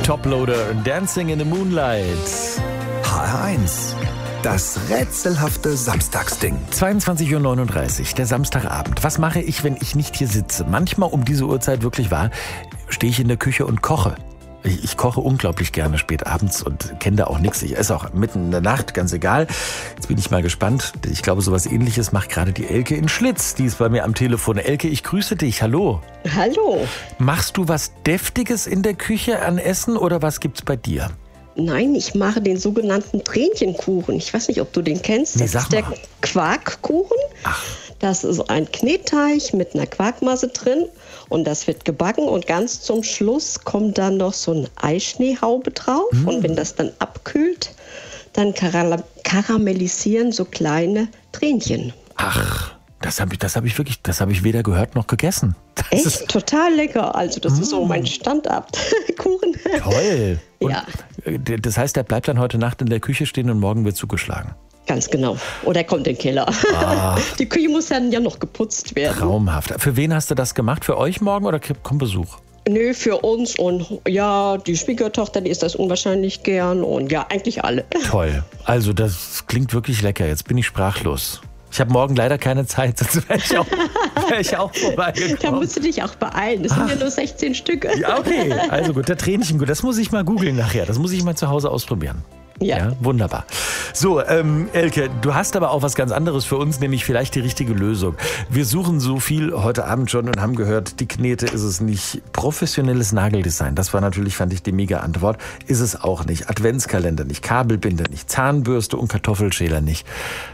Toploader, Dancing in the Moonlight. HR1, das rätselhafte Samstagsding. 22:39 Uhr, der Samstagabend. Was mache ich, wenn ich nicht hier sitze? Manchmal um diese Uhrzeit wirklich wahr, stehe ich in der Küche und koche. Ich koche unglaublich gerne spät abends und kenne da auch nichts. Ich esse auch mitten in der Nacht, ganz egal. Jetzt bin ich mal gespannt. Ich glaube, sowas Ähnliches macht gerade die Elke in Schlitz. Die ist bei mir am Telefon. Elke, ich grüße dich. Hallo. Hallo. Machst du was Deftiges in der Küche an Essen oder was gibt's bei dir? Nein, ich mache den sogenannten Tränchenkuchen. Ich weiß nicht, ob du den kennst. Nee, Das sag ist der mal. Quarkkuchen. Ach. Das ist ein Knetteig mit einer Quarkmasse drin und das wird gebacken und ganz zum Schluss kommt dann noch so eine Eischneehaube drauf und wenn das dann abkühlt, dann karamellisieren so kleine Tränchen. Ach, das habe ich weder gehört noch gegessen. Das ist Echt total lecker. Also das ist so mein Standardkuchen. toll. Und Ja. Das heißt, der bleibt dann heute Nacht in der Küche stehen und morgen wird zugeschlagen. Ganz genau. Oder er kommt in den Keller. Die Küche muss dann ja noch geputzt werden. Traumhaft. Für wen hast du das gemacht? Für euch morgen oder kommt Besuch? Nö, für uns und ja, die Schwiegertochter, die isst das unwahrscheinlich gern und ja, eigentlich alle. Toll. Also das klingt wirklich lecker. Jetzt bin ich sprachlos. Ich habe morgen leider keine Zeit, sonst wäre ich auch Da vorbeigekommen. musst du dich auch beeilen. Das sind ja nur 16 Stück. Ja, okay. Also gut, der Tränchen, gut. Das muss ich mal googeln nachher. Das muss ich mal zu Hause ausprobieren. Ja. Wunderbar. So, Elke, du hast aber auch was ganz anderes für uns, nämlich vielleicht die richtige Lösung. Wir suchen so viel heute Abend schon und haben gehört, die Knete ist es nicht. Professionelles Nageldesign, das war natürlich, fand ich, die mega Antwort. Ist es auch nicht. Adventskalender nicht, Kabelbinder nicht, Zahnbürste und Kartoffelschäler nicht.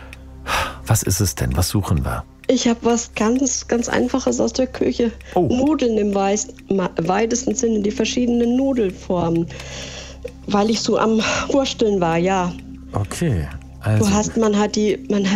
Was ist es denn? Was suchen wir? Ich habe was ganz, ganz Einfaches aus der Küche. Oh. Nudeln im weitesten Sinne, die verschiedenen Nudelformen. Weil ich so am Wursteln war, ja. Okay. Also, Man hat die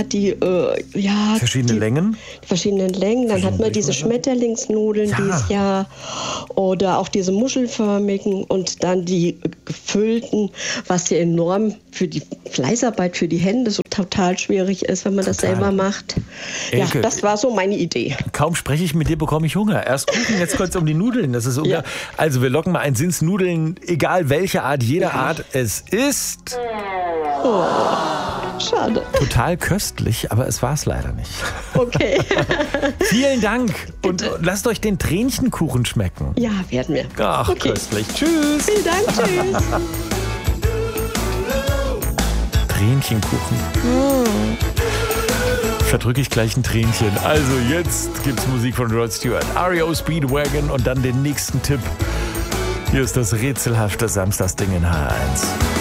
verschiedene Längen? Die verschiedenen Längen. Dann hat man diese Schmetterlingsnudeln, Ja. die es ja, oder auch diese muschelförmigen und dann die gefüllten, was ja enorm für die Fleißarbeit, für die Hände so total schwierig ist, wenn man das Total. selber macht. Elke, Ja, das war so meine Idee. Kaum spreche ich mit dir, bekomme ich Hunger. Erst Kuchen, jetzt kurz um die Nudeln. Das ist Ja. Also wir locken mal ein. Sind's Nudeln, egal welche Art, jeder Art. Es ist Schade. total köstlich, aber es war es leider nicht. Okay. Vielen Dank und lasst euch den Tränchenkuchen schmecken. Ja, werden wir. Ach, Okay. köstlich. Tschüss. Vielen Dank. Tschüss. Tränchenkuchen. Verdrücke ich gleich ein Tränchen. Also jetzt gibt's Musik von Rod Stewart, REO Speedwagon und dann den nächsten Tipp. Hier ist das rätselhafte Samstagsding in HR1.